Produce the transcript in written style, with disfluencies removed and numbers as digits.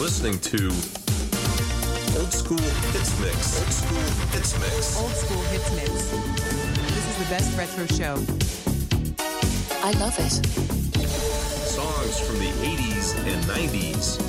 listening to Old School Hits Mix. Old School Hits Mix. Old School Hits Mix. This is the best retro show. I love it. Songs from the 80s and 90s.